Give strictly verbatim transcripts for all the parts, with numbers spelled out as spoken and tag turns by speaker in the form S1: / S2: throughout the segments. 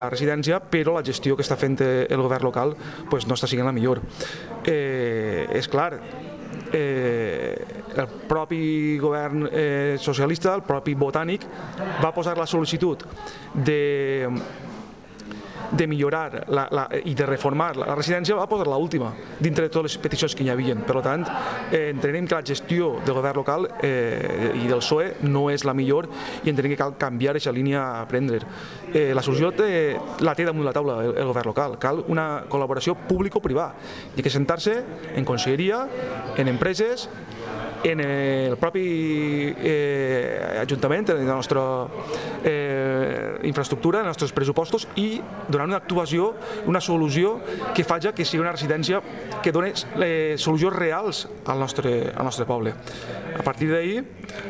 S1: la residència, però la gestió que està fent el govern local pues, no està sent la millor. Eh, és clar, eh, el propi govern eh, socialista, el propi Botànic, va posar la sol·licitud de, de millorar la, la, i de reformar la residència, va posar l'última dintre de totes les peticions que hi havia. Per tant, eh, entenem que la gestió del govern local eh, i del P S O E no és la millor i entenem que cal canviar aquesta línia a prendre. Eh, la solució té, la té damunt la taula el, el govern local. Cal una col·laboració público-privada. Hi ha que sentar-se en conselleria, en empreses, en el propi eh, Ajuntament, en la nostra eh, infraestructura, en els nostres pressupostos i donar una actuació, una solució que faci que sigui una residència que doni eh, solucions reals al nostre, al nostre poble. A partir d'ahir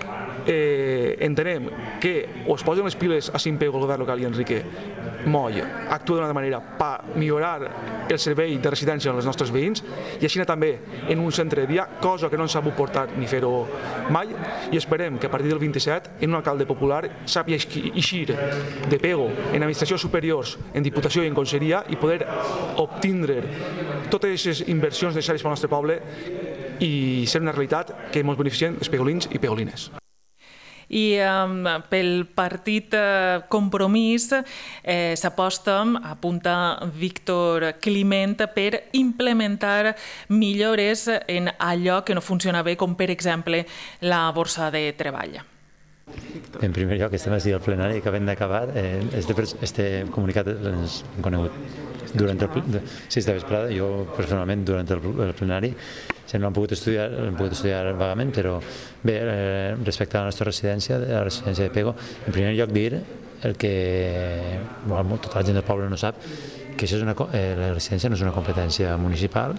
S1: eh, entenem que o es posen les piles a Simpego, el govern local i Enrique Moll actua d'una manera per millorar el servei de residència als nostres veïns i així també en un centre de dia, cosa que no ens ha sabut portar ni fer-ho mai, i esperem que a partir del vint-i-set en un alcalde popular sàpiga eixir de pego en administracions superiors, en diputació i en conselleria i poder obtindre totes aquestes inversions necessàries pel nostre poble i ser una realitat que ens beneficien els pegolins i pegolines.
S2: I um, pel partit uh, Compromís eh, s'aposta, apunta Víctor Climent, per implementar millores en allò que no funciona bé, com per exemple la borsa de treball.
S3: En primer lloc, estem així al plenari, acabem d'acabar. Eh, este, este comunicat l'hem conegut durant el, sí, esta vesprada, jo personalment durant el, el plenari, si no l'hem pogut estudiar, l'hem pogut estudiar vagament, però bé, eh, respecte a la nostra residència, a la residència de Pego, en primer lloc dir el que bueno, tota la gent del poble no sap, que això és una, eh, la residència no és una competència municipal,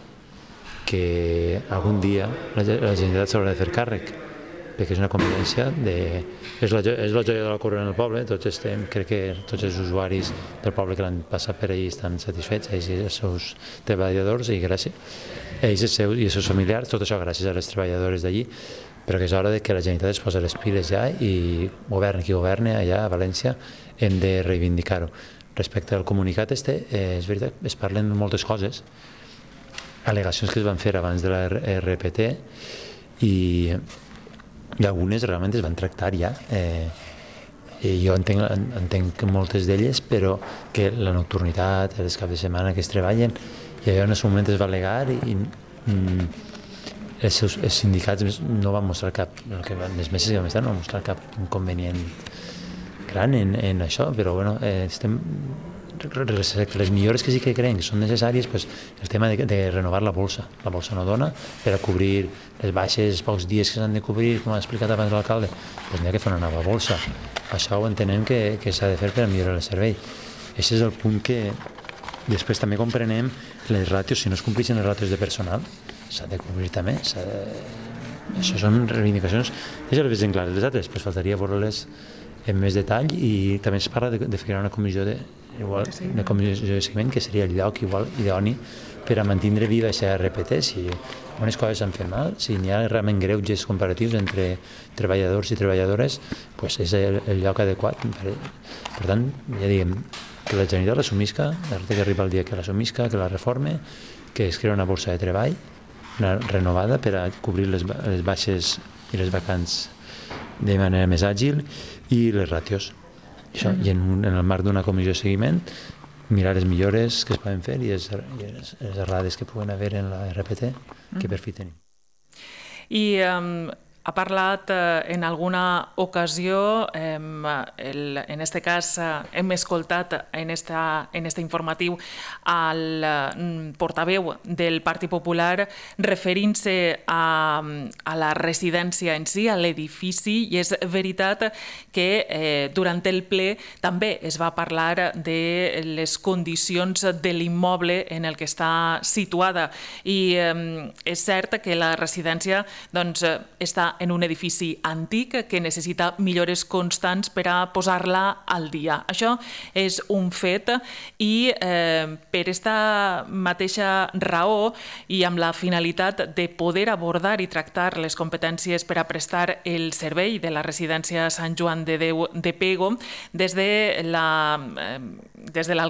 S3: que algun dia la, la Generalitat s'haurà de fer càrrec, perquè és una competència de... És la, és la joia de la corona del poble, tots estem, crec que tots els usuaris del poble que l'han passat per allà estan satisfets, ells i els seus treballadors, i gràcies, ells els seus, i els seus familiars, tot això gràcies a les treballadores d'allí, però que és hora de que la Generalitat es posi les piles ja i governi qui governi allà a València, hem de reivindicar-ho. Respecte al comunicat este, eh, és veritat, es parlen de moltes coses, al·legacions que es van fer abans de la R P T i i algunes realment es van tractar ja. Eh, i jo entenc, entenc que moltes d'elles, però que la nocturnitat, els caps de setmana que es treballen, i allò en el seu moment es va al·legar i, i mm, els, seus, els sindicats no van mostrar cap, el que van, les meses que van estar no van mostrar cap inconvenient gran en, en això, però bueno, eh, estem les millores que sí que creiem que són necessàries, pues, el tema de, de renovar la bolsa. La bolsa no dona per a cobrir les baixes, pocs dies que s'han de cobrir, com ha explicat abans l'alcalde, pues n'hi ha que fer una nova bolsa. Això ho entenem que, que s'ha de fer per a millorar el servei. Aquest és el punt que després també comprenem les ràtios, si no es compleixen les ràtios de personal, s'ha de cobrir també. De... Això són reivindicacions, ja les veiem clares. Les altres, pues, faltaria veure-les en més detall i també es parla de, de fer una comissió de igual, una comissió de seguiment que seria el lloc igual idoni per a mantenir viva aquesta R P T si unes coses s'han fet mal, si n'hi ha realment greuges comparatius entre treballadors i treballadores, pues és el, el lloc adequat. Per, per tant, ja diguem, que la Generalitat l'assumisca, que arriba el dia que l'assumisca, que la reforme, que es crea una borsa de treball una renovada per a cobrir les, les baixes i les vacants de manera més àgil i les ràtios. Això, i en, un, en el marc d'una comissió de seguiment mirar les millores que es poden fer i les, i les, les errades que puguen haver en la R P T que per fi tenim.
S2: I um, ha parlat eh, en alguna ocasió, eh, el, en este cas eh, hem escoltat en esta, en este informatiu al eh, portaveu del Partit Popular referint-se a, a la residència en si, a l'edifici, i és veritat que eh, durant el ple també es va parlar de les condicions de l'immoble en el que està situada i eh, és cert que la residència doncs, està en un edifici antic que necessita millores constants per a posar-la al dia. Això és un fet i eh, per aquesta mateixa raó i amb la finalitat de poder abordar i tractar les competències per a prestar el servei de la residència Sant Joan de Déu de Pego, des de la, eh, des de l'alcalde